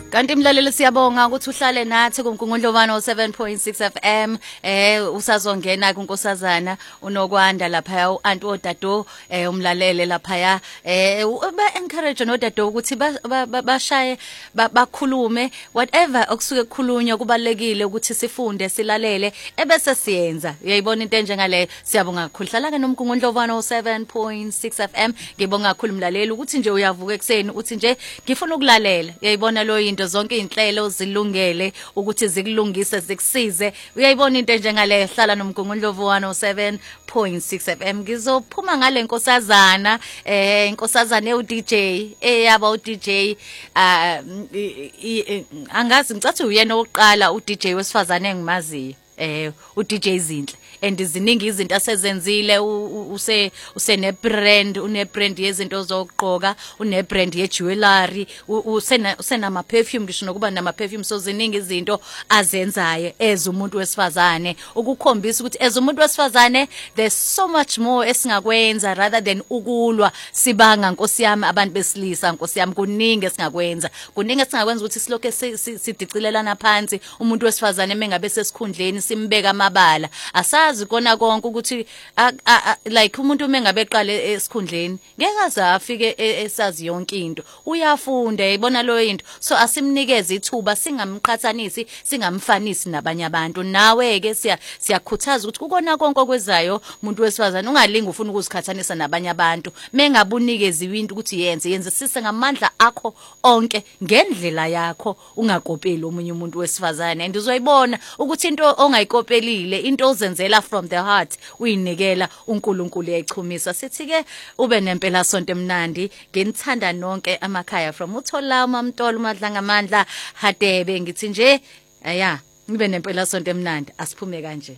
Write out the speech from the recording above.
Kanti imlaleli siyabonga ukuthi uhlale nathi kuMgungundlovana 7.6 FM usazongena kuNkosazana unokwanda lapha uAnti oDado umlalele lapha ba encourage noDado ukuthi bashaye bakhulume whatever okusuke kukhulunywa kubalekile ukuthi sifunde silalele ebese siyenza uyayibona into enjengale siyabonga kakhulu hlala ke noMgungundlovana 7.6 FM ngibonga kakhulu umlaleli ukuthi nje uyavuka ekseni uthi nje ngifuna ukulalela uyayibona lo into zonke inhlelo zilungele ukuthi zikulungise zikusize uyayibona into enjengale hlala noMgungundlovana 7.6 FM ngizophuma ngale nkosazana inkosazana uDJ eyaba uDJ angazi ngicathi uyena oqala uDJ wesifazane engimaziyo uDJ Zinhle and ziningi izinto asezenzile usene brand une-brand yezinto zokugqoka une-brand ye-jewelry usena perfume ngisho nokuba nama perfume so ziningi izinto azenzayo as umuntu wesifazane ukukhombisa ukuthi as umuntu wesifazane there's so much more esingakwenza rather than ukulwa sibanga Nkosi yami abantu besilisa Nkosi yami kuningi esingakwenza ukuthi silokho sidicilelana phansi umuntu wesifazane mengabe sesikhundleni simbeka amabala asazi kona konke ukuthi like umuntu mengabe eqale esikhundleni ngeke azafike esazi yonke into uyafunda yibona lo into so asimnikeze ithuba singamqhathanisi singamfanisi nabanye abantu nawe ke siyakhuthaza ukuthi ukona konke okwezayo umuntu wesifazane ungalingi ufuna ukuzikhathanisa nabanye abantu mengabunikeza iwinto ukuthi yenze sise ngamandla akho onke ngendlela yakho ungakopeli omunye umuntu wesifazane and uzoyibona ukuthi into ongayikopelile into ozenzela from the heart uyinikela uNkulunkulu eyichumisa sithi ke ube nempela sonto emnandi nginithanda nonke amakhaya from uThola uMamtolo uMadlanga Mandla Hadebe ngithi nje ngibe nempela sonto emnandi asiphume kanje.